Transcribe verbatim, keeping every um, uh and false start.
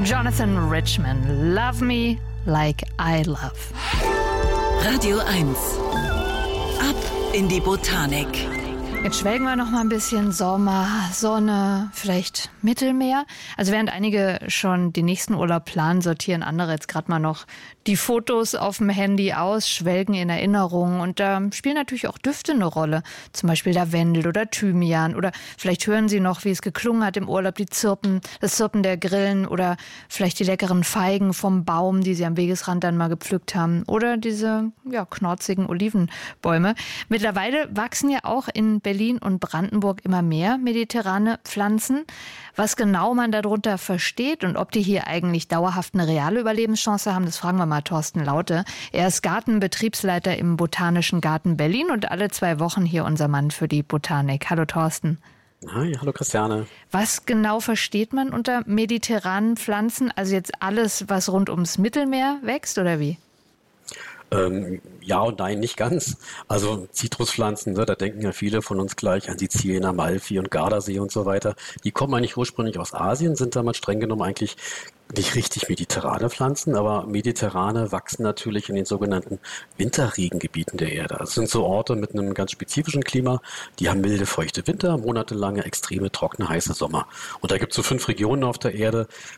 Jonathan Richman, Love Me Like I Love. Radio eins. Ab in die Botanik. Jetzt schwelgen wir noch mal ein bisschen Sommer, Sonne, vielleicht Mittelmeer. Also während einige schon den nächsten Urlaub planen, sortieren andere jetzt gerade mal noch die Fotos auf dem Handy aus, schwelgen in Erinnerungen. Und da spielen natürlich auch Düfte eine Rolle. Zum Beispiel Lavendel oder Thymian. Oder vielleicht hören Sie noch, wie es geklungen hat im Urlaub, die Zirpen, das Zirpen der Grillen. Oder vielleicht die leckeren Feigen vom Baum, die Sie am Wegesrand dann mal gepflückt haben. Oder diese ja, knorzigen Olivenbäume. Mittlerweile wachsen ja auch in Berlin und Brandenburg immer mehr mediterrane Pflanzen. Was genau man darunter versteht und ob die hier eigentlich dauerhaft eine reale Überlebenschance haben, das fragen wir mal Thorsten Laute. Er ist Gartenbetriebsleiter im Botanischen Garten Berlin und alle zwei Wochen hier unser Mann für die Botanik. Hallo Thorsten. Hi, hallo Christiane. Was genau versteht man unter mediterranen Pflanzen? Also jetzt alles, was rund ums Mittelmeer wächst oder wie? Ähm, ja und nein, nicht ganz. Also Zitruspflanzen, ne, da denken ja viele von uns gleich an Sizilien, Amalfi und Gardasee und so weiter. Die kommen eigentlich ursprünglich aus Asien, sind damals streng genommen eigentlich nicht richtig mediterrane Pflanzen, aber mediterrane wachsen natürlich in den sogenannten Winterregengebieten der Erde. Das sind so Orte mit einem ganz spezifischen Klima, die haben milde, feuchte Winter, monatelange, extreme, trockene, heiße Sommer. Und da gibt es so fünf Regionen auf der Erde,